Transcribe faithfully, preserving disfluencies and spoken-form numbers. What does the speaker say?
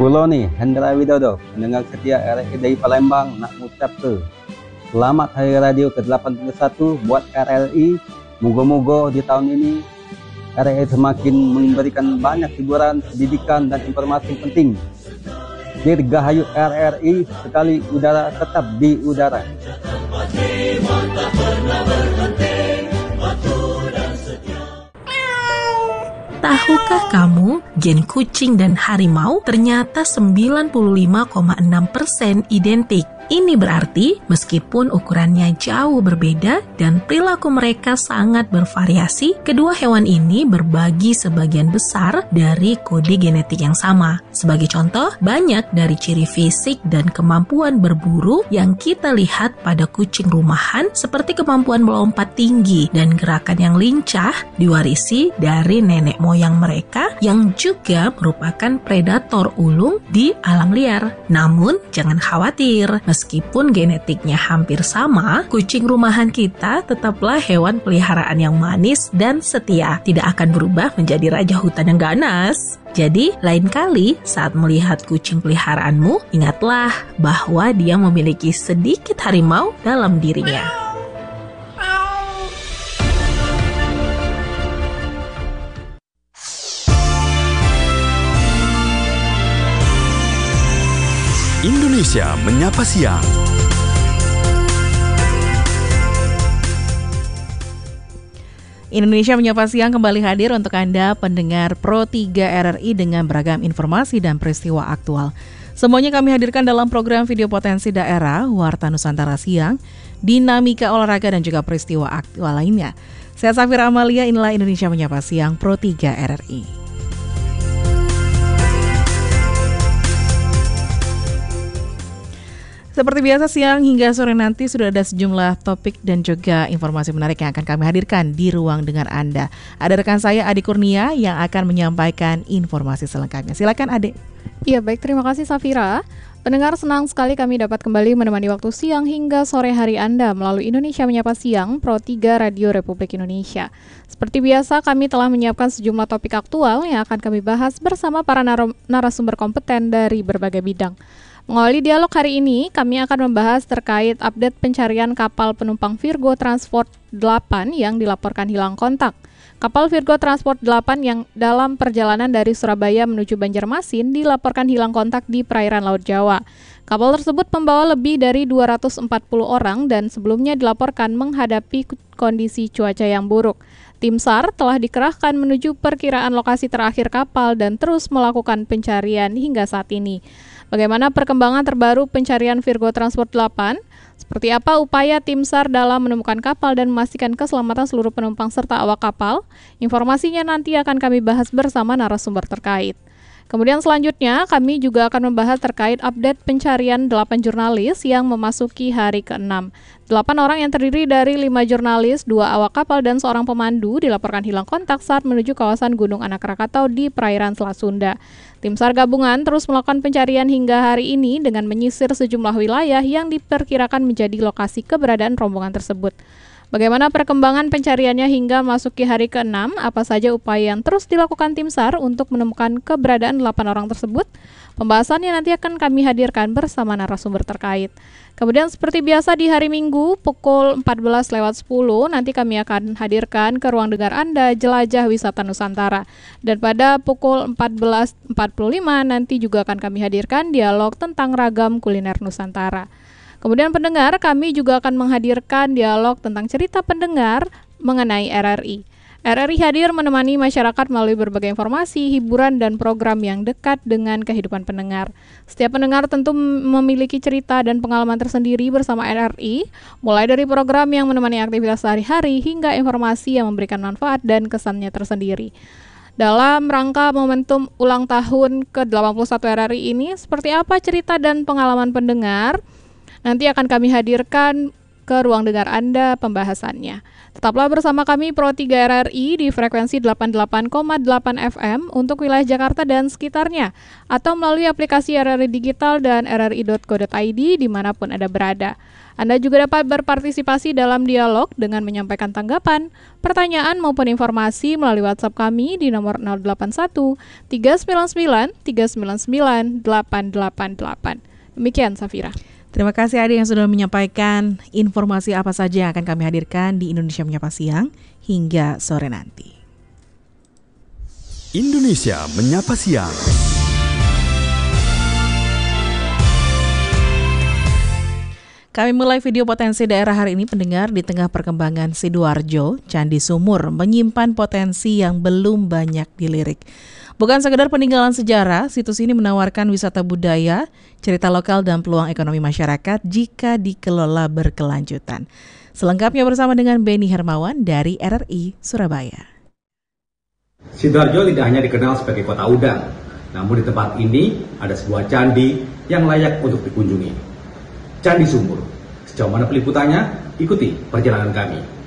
Kulo nih, Hendra Widodo, pendengar setia R R I dari Palembang, nak mengucap ke selamat Hari Radio ke delapan puluh satu buat R R I. Moga-moga di tahun ini R R I semakin memberikan banyak hiburan, pendidikan, dan informasi penting. Dirgahayu R R I, sekali udara tetap di udara. Tahukah kamu, gen kucing dan harimau ternyata sembilan puluh lima koma enam persen identik. Ini berarti meskipun ukurannya jauh berbeda dan perilaku mereka sangat bervariasi, kedua hewan ini berbagi sebagian besar dari kode genetik yang sama. Sebagai contoh, banyak dari ciri fisik dan kemampuan berburu yang kita lihat pada kucing rumahan seperti kemampuan melompat tinggi dan gerakan yang lincah diwarisi dari nenek moyang mereka yang juga merupakan predator ulung di alam liar. Namun, jangan khawatir, meskipun genetiknya hampir sama, kucing rumahan kita tetaplah hewan peliharaan yang manis dan setia, tidak akan berubah menjadi raja hutan yang ganas. Jadi, lain kali saat melihat kucing peliharaanmu, ingatlah bahwa dia memiliki sedikit harimau dalam dirinya. Indonesia Menyapa Siang. Indonesia Menyapa Siang kembali hadir untuk Anda pendengar Pro tiga R R I dengan beragam informasi dan peristiwa aktual. Semuanya kami hadirkan dalam program Video Potensi Daerah, Warta Nusantara Siang, dinamika olahraga dan juga peristiwa aktual lainnya. Saya Safira Amalia, inilah Indonesia Menyapa Siang Pro tiga R R I. Seperti biasa, siang hingga sore nanti sudah ada sejumlah topik dan juga informasi menarik yang akan kami hadirkan di ruang dengar Anda. Ada rekan saya Adi Kurnia yang akan menyampaikan informasi selengkapnya. Silakan Ade. Iya, baik, terima kasih Safira. Pendengar, senang sekali kami dapat kembali menemani waktu siang hingga sore hari Anda melalui Indonesia Menyapa Siang Pro tiga Radio Republik Indonesia. Seperti biasa, kami telah menyiapkan sejumlah topik aktual yang akan kami bahas bersama para nar- narasumber kompeten dari berbagai bidang. Mengawali dialog hari ini, kami akan membahas terkait update pencarian kapal penumpang Virgo Transport delapan yang dilaporkan hilang kontak. Kapal Virgo Transport delapan yang dalam perjalanan dari Surabaya menuju Banjarmasin dilaporkan hilang kontak di perairan Laut Jawa. Kapal tersebut membawa lebih dari dua ratus empat puluh orang dan sebelumnya dilaporkan menghadapi kondisi cuaca yang buruk. Tim SAR telah dikerahkan menuju perkiraan lokasi terakhir kapal dan terus melakukan pencarian hingga saat ini. Bagaimana perkembangan terbaru pencarian Virgo Transport delapan? Seperti apa upaya tim SAR dalam menemukan kapal dan memastikan keselamatan seluruh penumpang serta awak kapal? Informasinya nanti akan kami bahas bersama narasumber terkait. Kemudian selanjutnya kami juga akan membahas terkait update pencarian delapan jurnalis yang memasuki hari keenam. delapan orang yang terdiri dari lima jurnalis, dua awak kapal dan seorang pemandu dilaporkan hilang kontak saat menuju kawasan Gunung Anak Rakatau di perairan Selat Sunda. Tim SAR gabungan terus melakukan pencarian hingga hari ini dengan menyisir sejumlah wilayah yang diperkirakan menjadi lokasi keberadaan rombongan tersebut. Bagaimana perkembangan pencariannya hingga masuki hari keenam? Apa saja upaya yang terus dilakukan tim SAR untuk menemukan keberadaan delapan orang tersebut? Pembahasannya nanti akan kami hadirkan bersama narasumber terkait. Kemudian seperti biasa di hari Minggu pukul empat belas lewat sepuluh nanti kami akan hadirkan ke ruang dengar Anda Jelajah Wisata Nusantara. Dan pada pukul empat belas empat puluh lima nanti juga akan kami hadirkan dialog tentang ragam kuliner Nusantara. Kemudian pendengar, kami juga akan menghadirkan dialog tentang cerita pendengar mengenai R R I. R R I hadir menemani masyarakat melalui berbagai informasi, hiburan, dan program yang dekat dengan kehidupan pendengar. Setiap pendengar tentu memiliki cerita dan pengalaman tersendiri bersama R R I, mulai dari program yang menemani aktivitas sehari-hari hingga informasi yang memberikan manfaat dan kesannya tersendiri. Dalam rangka momentum ulang tahun ke delapan puluh satu R R I ini, seperti apa cerita dan pengalaman pendengar? Nanti akan kami hadirkan ke ruang dengar Anda pembahasannya. Tetaplah bersama kami Pro tiga R R I di frekuensi delapan puluh delapan koma delapan F M untuk wilayah Jakarta dan sekitarnya, atau melalui aplikasi R R I Digital dan r r i dot co dot i d dimanapun Anda berada. Anda juga dapat berpartisipasi dalam dialog dengan menyampaikan tanggapan, pertanyaan maupun informasi melalui WhatsApp kami di nomor nol delapan satu tiga sembilan sembilan tiga sembilan sembilan delapan delapan delapan. Demikian Safira. Terima kasih Adi yang sudah menyampaikan informasi apa saja yang akan kami hadirkan di Indonesia Menyapa Siang hingga sore nanti. Indonesia Menyapa Siang. Kami mulai video potensi daerah hari ini, pendengar. Di tengah perkembangan Sidoarjo, Candi Sumur menyimpan potensi yang belum banyak dilirik. Bukan sekedar peninggalan sejarah, situs ini menawarkan wisata budaya, cerita lokal dan peluang ekonomi masyarakat jika dikelola berkelanjutan. Selengkapnya bersama dengan Beni Hermawan dari R R I Surabaya. Sidoarjo tidak hanya dikenal sebagai kota udang, namun di tempat ini ada sebuah candi yang layak untuk dikunjungi. Candi Sumur. Sejauh mana peliputannya? Ikuti perjalanan kami.